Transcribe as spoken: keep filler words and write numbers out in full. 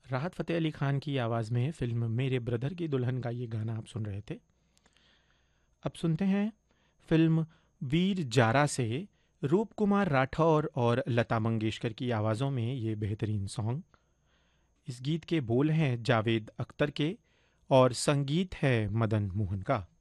राहत फ़तेह अली ख़ान की आवाज़ में फ़िल्म मेरे ब्रदर की दुल्हन का ये गाना आप सुन रहे थे। अब सुनते हैं फ़िल्म वीर जारा से रूप कुमार राठौर और लता मंगेशकर की आवाज़ों में ये बेहतरीन सॉन्ग। इस गीत के बोल हैं जावेद अख्तर के और संगीत है मदन मोहन का।